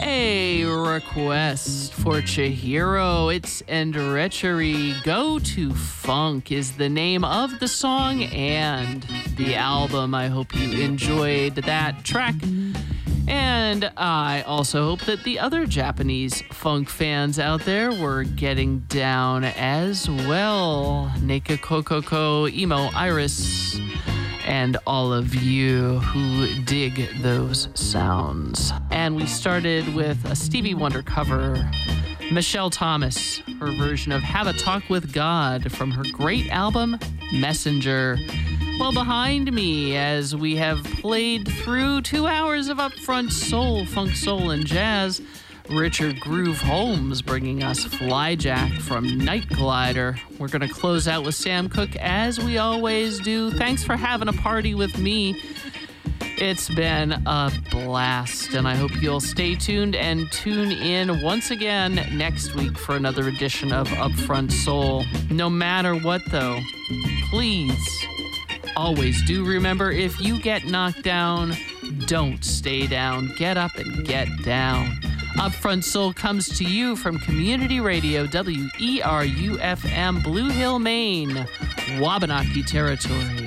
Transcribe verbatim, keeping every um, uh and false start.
A request for Chihiro. It's Enderechery. Go to Funk is the name of the song and the album. I hope you enjoyed that track. And I also hope that the other Japanese funk fans out there were getting down as well. Neka Kokoko, Emo Iris, and all of you who dig those sounds. And we started with a Stevie Wonder cover, Michelle Thomas, her version of Have a Talk with God from her great album, Messenger. Well, behind me, as we have played through two hours of upfront soul, funk, soul, and jazz, Richard Groove Holmes bringing us Flyjack from Night Glider. We're going to close out with Sam Cooke as we always do. Thanks for having a party with me. It's been a blast, and I hope you'll stay tuned and tune in once again next week for another edition of Upfront Soul. No matter what, though, please always do remember, if you get knocked down, don't stay down. Get up and get down. Upfront Soul comes to you from Community Radio, W E R U F M, Blue Hill, Maine, Wabanaki Territory.